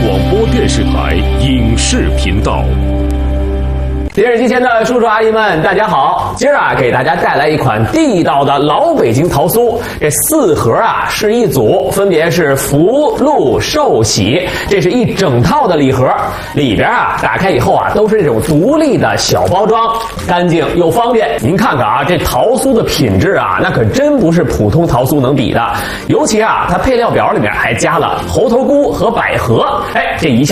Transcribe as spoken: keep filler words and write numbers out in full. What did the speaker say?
广播电视台影视频道。 电视机前的叔叔阿姨们，大家好！今儿啊，给大家带来一款地道的老北京桃酥。这四盒啊是一组，分别是福、禄、寿、喜，这是一整套的礼盒。里边啊，打开以后啊，都是这种独立的小包装，干净又方便。您看看啊，这桃酥的品质啊，那可真不是普通桃酥能比的。尤其啊，它配料表里面还加了猴头菇和百合，哎，这一下